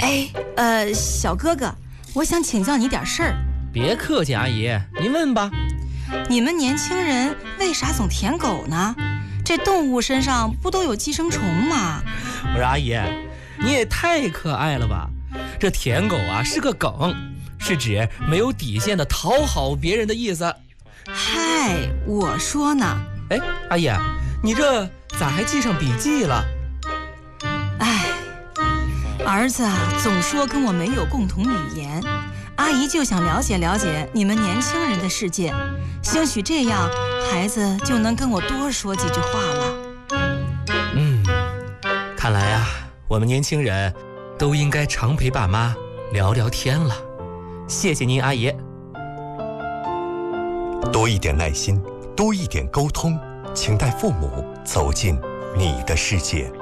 小哥哥，我想请教你点事儿。 别客气，阿姨，您问吧。 你们年轻人为啥总舔狗呢？这动物身上不都有寄生虫吗？ 我说阿姨，你也太可爱了吧！这舔狗啊是个梗，是指没有底线的讨好别人的意思。 嗨，我说呢。 阿姨，你这咋还记上笔记了？ 儿子总说跟我没有共同语言，阿姨就想了解了解你们年轻人的世界，兴许这样孩子就能跟我多说几句话了。 看来啊，我们年轻人都应该常陪爸妈聊聊天了。谢谢您，阿姨。 多一点耐心，多一点沟通，请带父母走进你的世界。